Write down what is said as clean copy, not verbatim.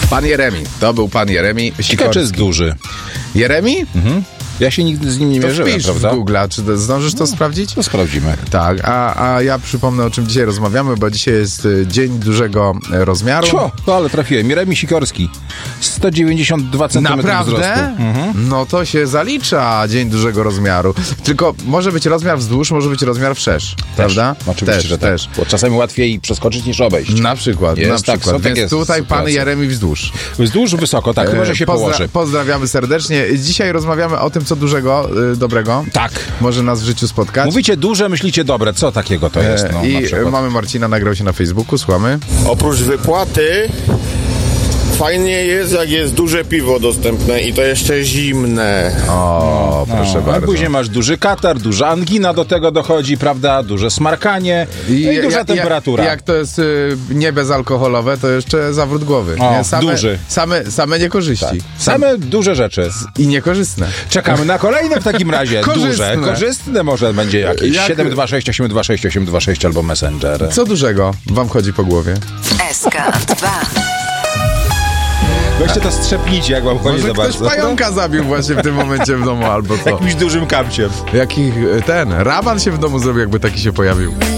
Pan Jeremi. To był pan Jeremi Sikorski. Ciekawe, czy jest duży. Jeremi? Ja się nigdy z nim nie mierzyłem, wpisz prawda? w Google'a. Czy zdążysz to sprawdzić? To sprawdzimy. Tak, a ja przypomnę, o czym dzisiaj rozmawiamy, bo dzisiaj jest Dzień Dużego Rozmiaru. No ale trafiłem. Jeremi Sikorski. 192 cm Naprawdę? wzrostu. No to się zalicza Dzień Dużego Rozmiaru. Tylko może być rozmiar wzdłuż, może być rozmiar wszerz. Prawda? Oczywiście, że tak. Bo czasami łatwiej przeskoczyć niż obejść. Na przykład, Jest, na tak, przykład. są takie Więc tutaj pan sytuacje. Jeremi wzdłuż. Wzdłuż, wysoko, tak. Chyba, że się położy. Pozdrawiamy serdecznie. Dzisiaj rozmawiamy o tym, co dużego, dobrego Tak. może nas w życiu spotkać. Mówicie duże, myślicie dobre. Co takiego to jest? No, na I przykład. mamy Marcina, nagrał się na Facebooku, słuchamy. Oprócz wypłaty fajnie jest, jak jest duże piwo dostępne i to jeszcze zimne. O, proszę A bardzo. później masz duży katar, duża angina do tego dochodzi, prawda? Duże smarkanie i duża temperatura. Jak to jest nie bezalkoholowe, to jeszcze zawrót głowy. O, nie? duży. Same niekorzyści. Same duże rzeczy. I niekorzystne. Czekamy na kolejne w takim razie. Korzystne. Duże. Korzystne może będzie jakieś. Jak- 726 826 826 albo Messenger. Co dużego wam chodzi po głowie? SK2. Weźcie to strzepnijcie, jak wam chodzi Może za ktoś bardzo. pająka zabił właśnie w tym momencie w domu albo co? Jakimś dużym kapciem. Jaki raban się w domu zrobił, jakby taki się pojawił.